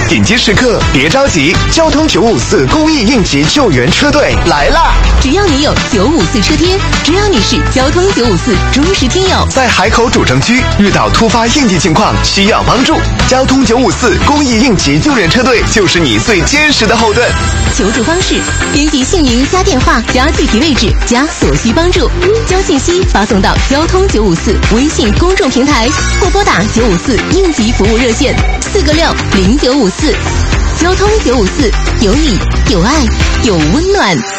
紧急时刻别着急，交通954公益应急救援车队来啦！ 只要你有954车贴，只要你是交通954忠实听友， 在海口主城区遇到突发应急情况需要帮助，交通954公益应急救援车队就是你最坚实的后盾。 求助方式：编辑姓名加电话加具体位置加所需帮助，将信息发送到交通954微信公众平台，或拨打954应急服务热线4个60954。交通954，有你有爱有温暖。